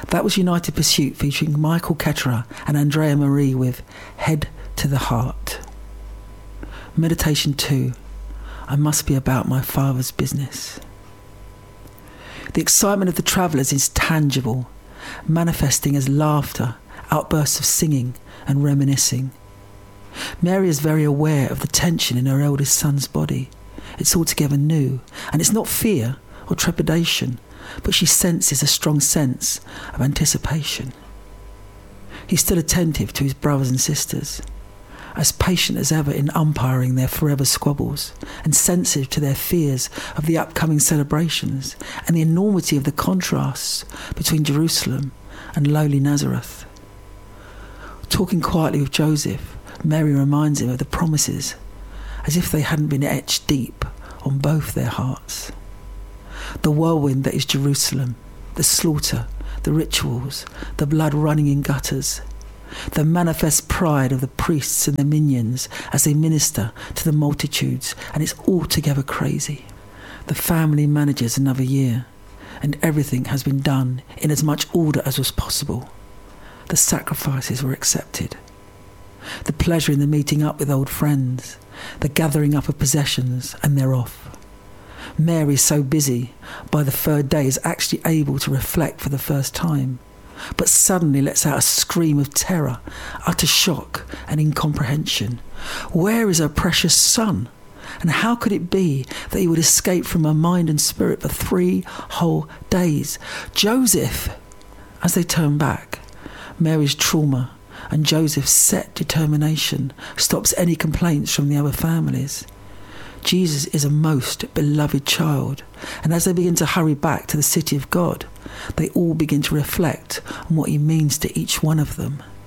That was United Pursuit featuring Michael Ketterer and Andrea Marie with Head to the Heart. Meditation 2. I must be about my Father's business. The excitement of the travellers is tangible, manifesting as laughter, outbursts of singing and reminiscing. Mary is very aware of the tension in her eldest son's body. It's altogether new, and it's not fear or trepidation, but she senses a strong sense of anticipation. He's still attentive to his brothers and sisters, as patient as ever in umpiring their forever squabbles, and sensitive to their fears of the upcoming celebrations and the enormity of the contrasts between Jerusalem and lowly Nazareth. Talking quietly with Joseph, Mary reminds him of the promises, as if they hadn't been etched deep on both their hearts. The whirlwind that is Jerusalem, the slaughter, the rituals, the blood running in gutters, the manifest pride of the priests and the minions as they minister to the multitudes, and it's altogether crazy. The family manages another year, and everything has been done in as much order as was possible. The sacrifices were accepted. The pleasure in the meeting up with old friends, the gathering up of possessions, and they're off. Mary, so busy, by the third day is actually able to reflect for the first time, but suddenly lets out a scream of terror, utter shock and incomprehension. Where is her precious son? And how could it be that he would escape from her mind and spirit for 3 whole days? Joseph! As they turn back, Mary's trauma and Joseph's set determination stops any complaints from the other families. Jesus is a most beloved child, and as they begin to hurry back to the city of God, they all begin to reflect on what he means to each one of them.